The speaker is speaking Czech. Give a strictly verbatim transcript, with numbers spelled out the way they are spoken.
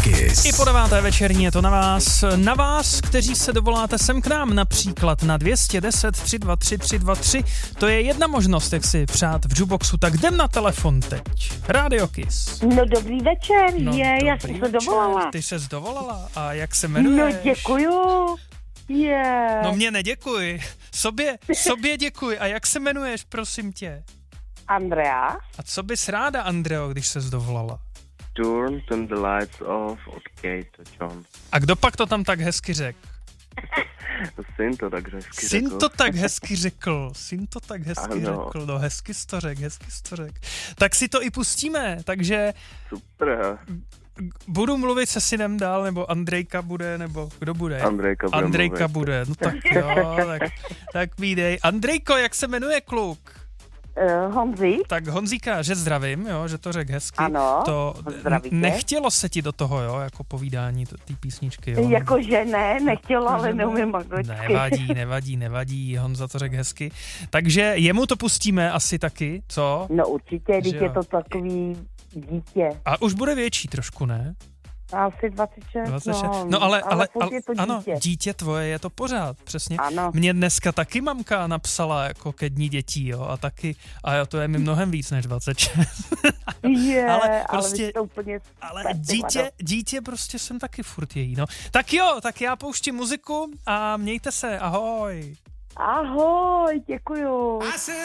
Kiss. I po deváté večerní je to na vás. Na vás, kteří se dovoláte sem k nám, například na dvě stě deset tři dva tři tři dva tři. To je jedna možnost, jak si přát v jukeboxu. Tak jdem na telefon teď. Radio Kiss. No dobrý večer, No, je, já dobrý jsem se večer. dovolala. Ty ses dovolala? A jak se jmenuješ? No děkuju. Je. No mě neděkuj. Sobě, sobě děkuj. A jak se jmenuješ, prosím tě? Andrea. A co bys ráda, Andreo, když ses dovolala? Turn, turn the lights off, okay, to John. A kdo pak to tam tak hezky řekl? Syn to tak hezky Syn řekl. to tak hezky řekl, syn to tak hezky Ano. řekl, no hezky jsi to řekl, hezky jsi to řekl. Tak si to i pustíme, takže Super. budu mluvit se synem dál, nebo Andrejka bude, nebo kdo bude? Andrejka bude Andrejka mluvit. bude, no tak jo, tak, tak výdej. Andrejko, jak se jmenuje kluk? Uh, Honzi. Tak Honzíka, že zdravím, jo, že to řekl hezky. Ano, to zdravíte. nechtělo se ti do toho, jo, jako povídání té písničky, jo. Jakože ne, nechtěla, ale neumím anglicky. Nevadí, nevadí, nevadí, Honza to řekl hezky. Takže jemu to pustíme asi taky, co? No určitě, když Že je jo. to takový dítě. A už bude větší trošku, ne? Asi dvacet šest, dvacet šest. no. No ale, ale, furt ale je to ano, dítě. dítě tvoje je to pořád, přesně. Ano. Mně dneska taky mamka napsala jako ke dní dětí, jo, a taky, a to je mi mnohem víc než dvacet šest. Je, ale ale prostě- vy jste úplně Ale super, ty dítě, vado. dítě prostě jsem taky furt její, no. Tak jo, tak já pouštím muziku a mějte se, ahoj. Ahoj, děkuju.